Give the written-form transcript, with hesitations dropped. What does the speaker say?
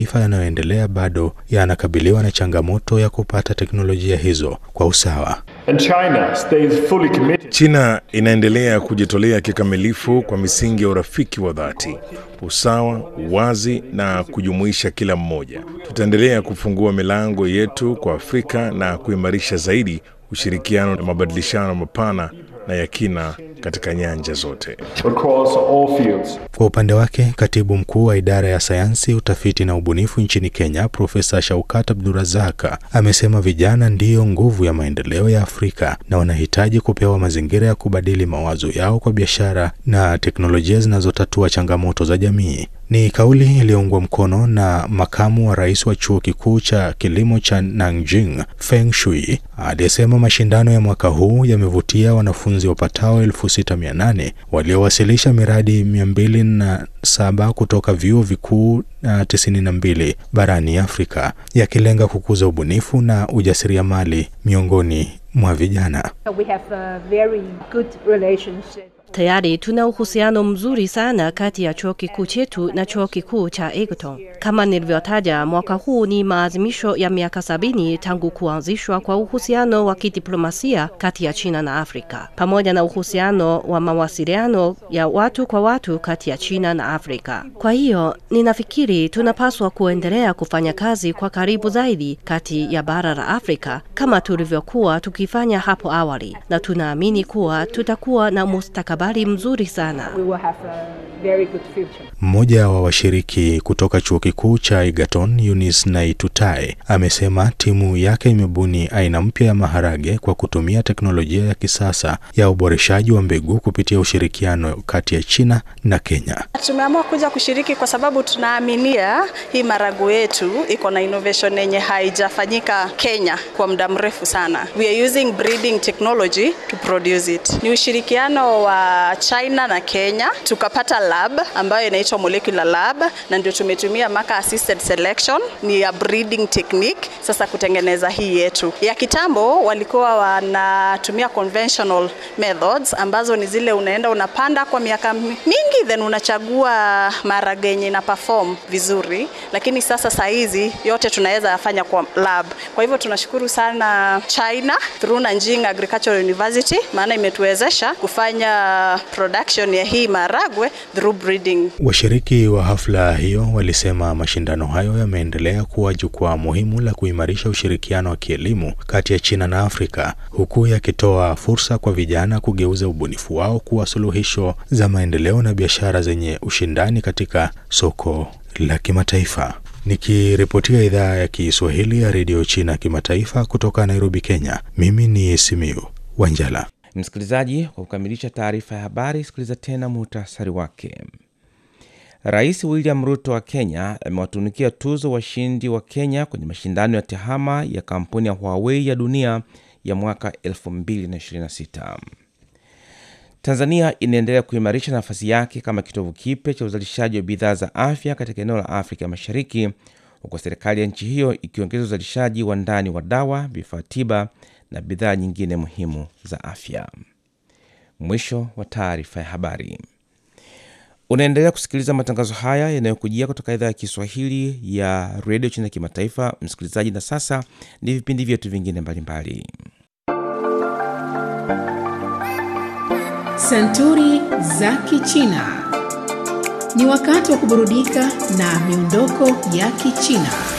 Mataifa yanayoendelea bado yanakabiliwa na changamoto ya kupata teknolojia hizo kwa usawa. China inaendelea kujitolea kikamilifu kwa misingi ya urafiki wa dhati, usawa, uwazi na kujumuisha kila mmoja. Tutaendelea kufungua milango yetu kwa Afrika na kuimarisha zaidi ushirikiano na mabadilishano mapana na ya kina katika nyanja zote. Kwa upande wake, katibu mkuu wa idara ya sayansi, utafiti na ubunifu nchini Kenya, Profesa Shaukat Abdurazaka, amesema vijana ndiyo nguvu ya maendeleo ya Afrika na wanahitaji kupewa mazingira ya kubadili mawazo yao kwa biashara na teknolojia zinazotatua changamoto za jamii. Ni kauli iliyoungwa mkono na makamu wa rais wa chuo kikuu cha kilimo cha Nanjing, Feng Shui, aliyesema mashindano ya mwaka huu yamevutia wanafunzi wapatao 6,800 waliowasilisha miradi 207 kutoka vyuo vikuu 92 barani Afrika, yakilenga kukuza ubunifu na ujasiriamali miongoni mwa vijana. We have a very good relationship. Tayari tuna uhusiano mzuri sana kati ya chuo kikuu chetu na chuo kikuu cha Egerton. Kama nilivyotaja, mwaka huu ni maadhimisho ya miaka 70 tangu kuanzishwa kwa uhusiano wa kidiplomasia kati ya China na Afrika, pamoja na uhusiano wa mawasiliano ya watu kwa watu kati ya China na Afrika. Kwa hiyo, ninafikiri tunapaswa kuendelea kufanya kazi kwa karibu zaidi kati ya bara la Afrika kama tulivyokuwa tukifanya hapo awali, na tunaamini kuwa tutakuwa na mustakabali mzuri sana. Mmoja wa washiriki kutoka chuo kikuu cha Egerton, Eunice Naitutai, amesema timu yake imebuni aina mpya ya maharage kwa kutumia teknolojia ya kisasa ya uboreshaji wa mbegu kupitia ushirikiano kati ya China na Kenya. Tumeamua kuja kushiriki kwa sababu tunaaminia hii maharagwe yetu iko na innovation yenye haijafanyika Kenya kwa muda mrefu sana. We are using breeding technology to produce it. Ni ushirikiano wa China na Kenya, tukapata lab ambayo inaitwa molecular lab, na ndio tumetumia marker assisted selection, ni ya breeding technique sasa kutengeneza hii yetu. Ya kitambo walikuwa wanatumia conventional methods ambazo ni zile unaenda unapanda kwa miaka mingi then unachagua maharagwe yenye na perform vizuri, lakini sasa hizi yote tunaweza yafanya kwa lab. Kwa hivyo tunashukuru sana China through Nanjing Agricultural University, maana imetuwezesha kufanya production ya hii maharagwe through breeding. Washiriki wa hafla hiyo walisema mashindano hayo yameendelea kuwa jukwaa muhimu la kuimarisha ushirikiano wa kielimu kati ya China na Afrika, huku yakitoa fursa kwa vijana kugeuza ubunifu wao kuwa suluhisho za maendeleo na biashara zenye ushindani katika soko la kimataifa. Nikiripotia idhaa ya Kiswahili ya Radio China Kimataifa kutoka Nairobi, Kenya, mimi ni Simiu Wanjala. Msikilizaji, kwa kukamilisha taarifa ya habari, sikiliza tena muhtasari wake. Rais William Ruto wa Kenya amewatunukia tuzo washindi wa Kenya kwenye mashindano ya tehama ya kampuni ya Huawei ya dunia ya mwaka 2026. Tanzania inaendelea kuimarisha nafasi yake kama kitovu kipya cha uzalishaji wa bidhaa za afya katika eneo la Afrika Mashariki, huku serikali ya nchi hiyo ikiongeza uzalishaji wa ndani wa dawa, vifaa tiba na bidhaa nyingine muhimu za afya. Mwisho wa taarifa ya habari. Unaendelea kusikiliza matangazo haya yanayokujia kutoka idhaa ya Kiswahili ya Radio China Kimataifa. Msikilizaji, na sasa ni vipindi vyetu vingine mbalimbali. Santuri za Kichina. Ni wakati wa kuburudika na miondoko ya Kichina.